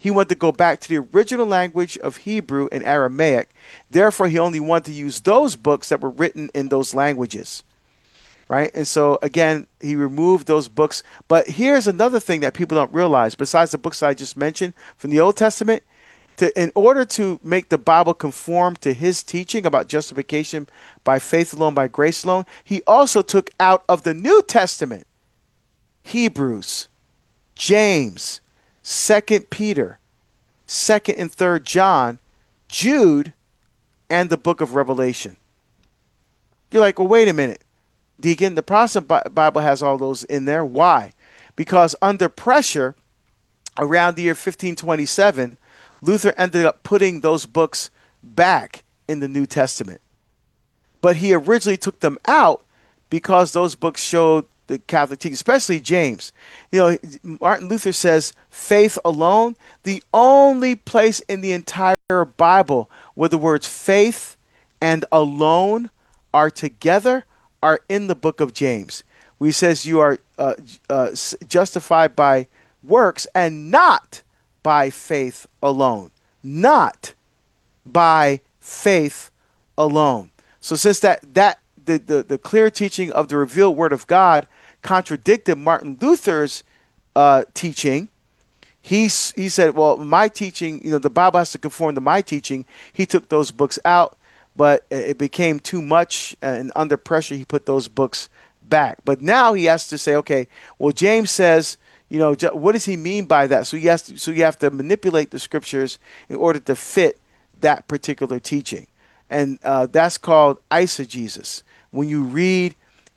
He wanted to go back to the original language of Hebrew and Aramaic. Therefore, he only wanted to use those books that were written in those languages, right? And so again, he removed those books. But here's another thing that people don't realize, besides the books I just mentioned from the Old Testament, in order to make the Bible conform to his teaching about justification by faith alone, by grace alone, he also took out of the New Testament Hebrews, James, Second Peter, Second and Third John, Jude, and the book of Revelation. You're like, well, wait a minute. Deacon, the Protestant Bible has all those in there. Why? Because under pressure, around the year 1527, Luther ended up putting those books back in the New Testament. But he originally took them out because those books showed the Catholic teaching, especially James. You know, Martin Luther says faith alone, the only place in the entire Bible where the words faith and alone are together are in the book of James, where he says you are justified by works and not by faith alone. Not by faith alone. So since the clear teaching of the revealed word of God contradicted Martin Luther's teaching, he said, well, my teaching, the Bible has to conform to my teaching. He took those books out, but it became too much, and under pressure, he put those books back. But now he has to say, okay, well, James says, what does he mean by that? So you have to manipulate the scriptures in order to fit that particular teaching, and that's called eisegesis. When you read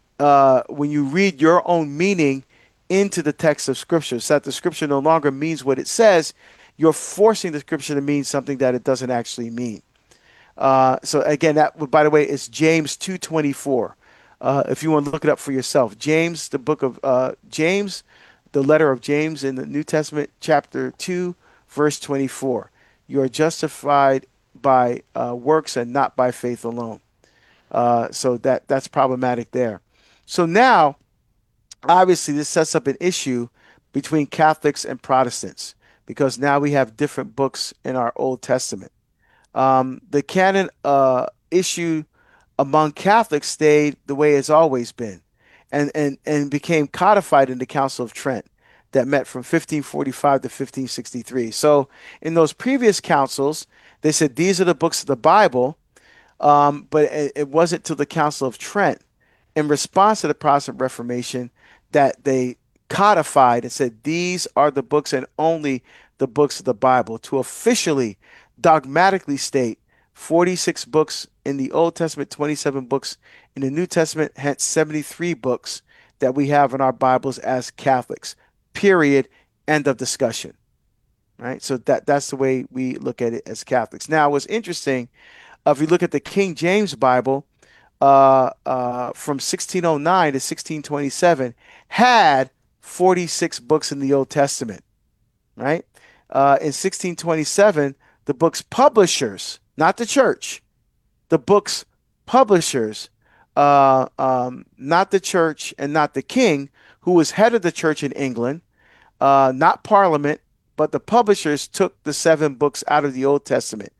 your own meaning into the text of scripture, so that the scripture no longer means what it says, you're forcing the scripture to mean something that it doesn't actually mean. So again, that, by the way, is James 2:24. If you want to look it up for yourself, James, the book of James, the letter of James in the New Testament, chapter 2, verse 24. You are justified by works and not by faith alone. So that's problematic there. So now, obviously, this sets up an issue between Catholics and Protestants because now we have different books in our Old Testament. The canon issue among Catholics stayed the way it's always been, and became codified in the Council of Trent that met from 1545 to 1563. So in those previous councils, they said these are the books of the Bible, but it wasn't till the Council of Trent, in response to the Protestant Reformation, that they codified and said these are the books and only the books of the Bible, to officially, dogmatically state 46 books in the Old Testament, 27 books in the New Testament, hence 73 books that we have in our Bibles as Catholics. Period. End of discussion. Right? So that's the way we look at it as Catholics. Now, what's interesting, if you look at the King James Bible, from 1609 to 1627, had 46 books in the Old Testament. Right? In 1627, the book's publishers, not the church, the book's publishers, not the church and not the king, who was head of the church in England, not Parliament, but the publishers took the 7 books out of the Old Testament.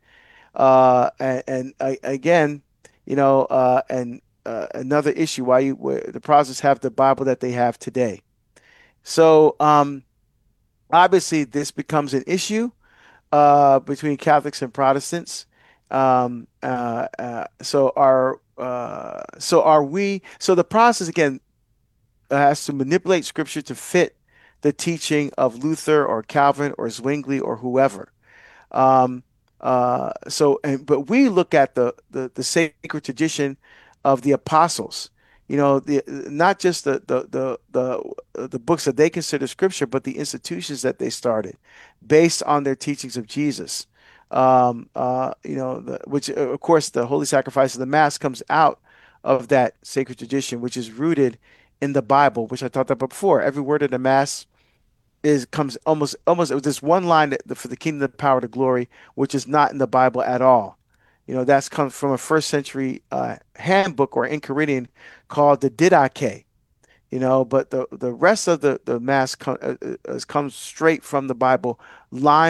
Again, another issue why the Protestants have the Bible that they have today. So obviously, this becomes an issue between Catholics and Protestants. So are we? So the process again has to manipulate Scripture to fit the teaching of Luther or Calvin or Zwingli or whoever. But we look at the sacred tradition of the apostles. Not just the books that they consider scripture, but the institutions that they started based on their teachings of Jesus. Which of course the holy sacrifice of the Mass comes out of that sacred tradition, which is rooted in the Bible, which I talked about before. Every word of the Mass comes almost with this one line for the kingdom, the power, the glory, which is not in the Bible at all. That's comes from a first century handbook or Enchiridion called the Didache. But the rest of the Mass comes straight from the Bible, line